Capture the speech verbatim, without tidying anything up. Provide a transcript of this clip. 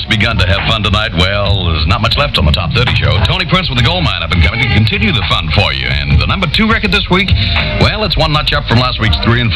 just begun to have fun tonight. Well, there's not much left on the Top thirty show. Tony Prince with the Gold Mine up and coming to continue the fun for you. And the number two record this week, well, it's one notch up from last week's three and